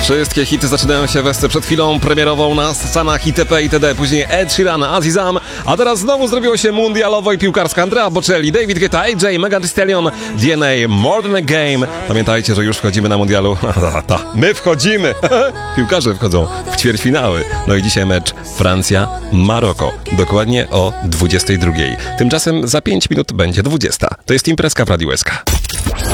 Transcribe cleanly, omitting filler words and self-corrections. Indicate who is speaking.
Speaker 1: Wszystkie hity zaczynają się westy przed chwilą premierową na scenach ITP itd. Później Ed Sheeran, Azizam, a teraz znowu zrobiło się mundialowo i piłkarska. Andrea Bocelli, David Guetta, AJ, Megan Thee Stallion, DNA, More Than a Game. Pamiętajcie, że już wchodzimy na mundialu. My wchodzimy! Piłkarze wchodzą w ćwierćfinały. No i dzisiaj mecz Francja-Maroko. Dokładnie o 22:00. Tymczasem za 5 minut będzie 20:00. To jest imprezka w Radiu SK.